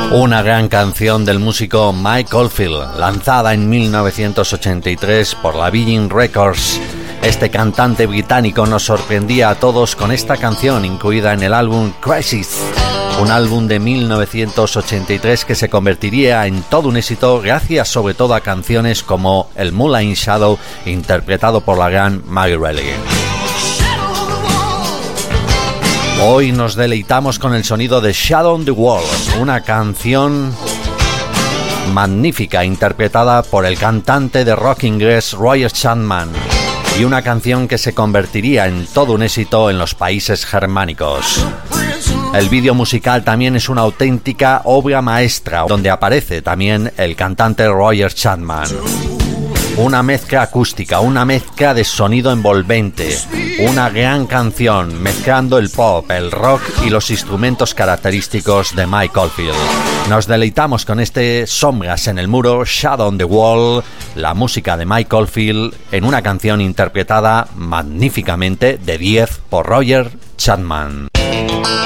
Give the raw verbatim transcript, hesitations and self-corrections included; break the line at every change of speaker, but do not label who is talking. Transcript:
Una gran canción del músico Mike Oldfield, lanzada en mil novecientos ochenta y tres por la Virgin Records. Este cantante británico nos sorprendía a todos con esta canción incluida en el álbum Crisis, un álbum de mil novecientos ochenta y tres que se convertiría en todo un éxito gracias sobre todo a canciones como el Moonlight Shadow, interpretado por la gran Maggie Reilly. Hoy nos deleitamos con el sonido de Shadow on the Wall, una canción magnífica interpretada por el cantante de rock inglés Roger Chapman, y una canción que se convertiría en todo un éxito en los países germánicos. El vídeo musical también es una auténtica obra maestra, donde aparece también el cantante Roger Chapman. Una mezcla acústica, una mezcla de sonido envolvente, una gran canción mezclando el pop, el rock y los instrumentos característicos de Mike Oldfield. Nos deleitamos con este Sombras en el Muro, Shadow on the Wall, la música de Mike Oldfield en una canción interpretada magníficamente de diez por Roger Chapman.